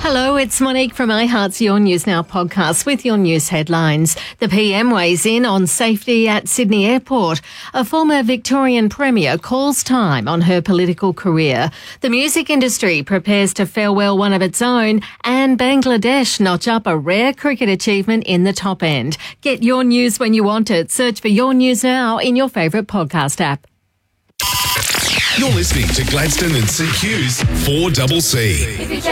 Hello, it's Monique from iHeart's Your News Now podcast with your news headlines. The PM weighs in on safety at Sydney Airport. A former Victorian Premier calls time on her political career. The music industry prepares to farewell one of its own, and Bangladesh notch up a rare cricket achievement in the top end. Get your news when you want it. Search for Your News Now in your favourite podcast app. You're listening to Gladstone and St Hugh's 4CC.